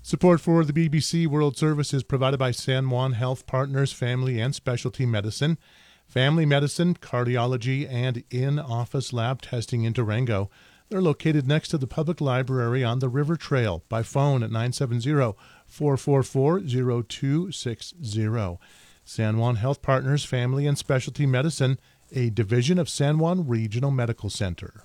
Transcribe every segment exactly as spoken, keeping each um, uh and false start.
Support for the B B C World Service is provided by San Juan Health Partners Family and Specialty Medicine, Family Medicine, Cardiology, and in-office lab testing in Durango. They're located next to the public library on the River Trail by phone at nine seven zero, four four four, zero two six zero. San Juan Health Partners Family and Specialty Medicine, a division of San Juan Regional Medical Center.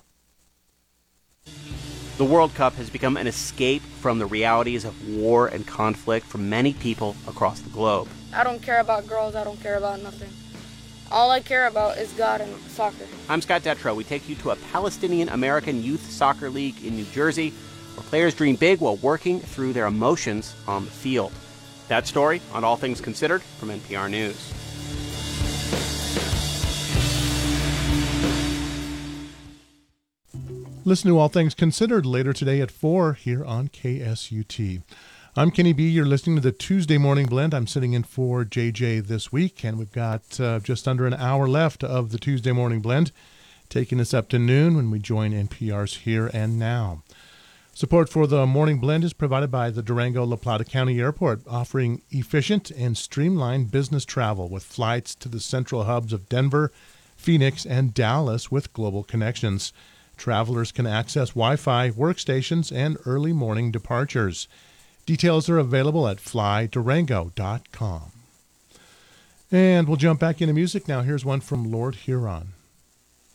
The World Cup has become an escape from the realities of war and conflict for many people across the globe. I don't care about girls. I don't care about nothing. All I care about is God and soccer. I'm Scott Detrow. We take you to a Palestinian-American youth soccer league in New Jersey where players dream big while working through their emotions on the field. That story on All Things Considered from N P R News. Listen to All Things Considered later today at four here on K S U T. I'm Kenny B. You're listening to the Tuesday Morning Blend. I'm sitting in for J J this week, and we've got uh, just under an hour left of the Tuesday Morning Blend, taking us up to noon when we join N P R's Here and Now. Support for the Morning Blend is provided by the Durango-La Plata County Airport, offering efficient and streamlined business travel with flights to the central hubs of Denver, Phoenix, and Dallas with global connections. Travelers can access Wi-Fi, workstations, and early morning departures. Details are available at fly durango dot com. And we'll jump back into music now. Here's one from Lord Huron.